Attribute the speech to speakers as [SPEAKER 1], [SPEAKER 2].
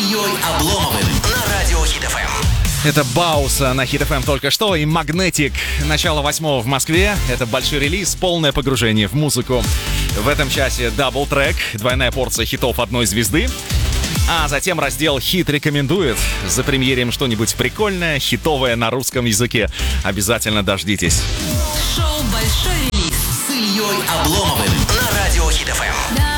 [SPEAKER 1] Ильей Обломовым на радио Хит ФМ.
[SPEAKER 2] Это Бауса на Хит ФМ только что и Magnetic. Начало 8 в Москве. Это большой релиз, полное погружение в музыку. В этом часе дабл-трек, двойная порция хитов одной звезды. А затем раздел «Хит рекомендует». Запремьерим что-нибудь прикольное, хитовое на русском языке. Обязательно дождитесь.
[SPEAKER 1] Шоу «Большой релиз» с Ильей Обломовым на радио Хит ФМ.